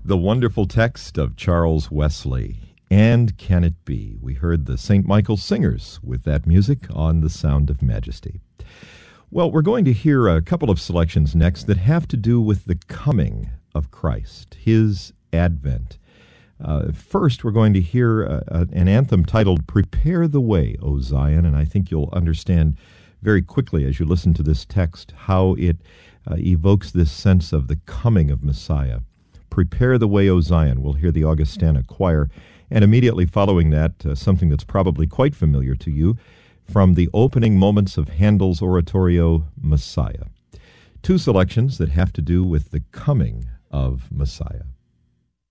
The wonderful text of Charles Wesley, "And Can It Be?" We heard the St. Michael Singers with that music on The Sound of Majesty. Well, we're going to hear a couple of selections next that have to do with the coming of Christ, His advent. First, we're going to hear an anthem titled "Prepare the Way, O Zion," and I think you'll understand very quickly as you listen to this text how it evokes this sense of the coming of Messiah. "Prepare the Way, O Zion." We'll hear the Augustana Choir, and immediately following that, something that's probably quite familiar to you, from the opening moments of Handel's oratorio, Messiah. Two selections that have to do with the coming of Messiah.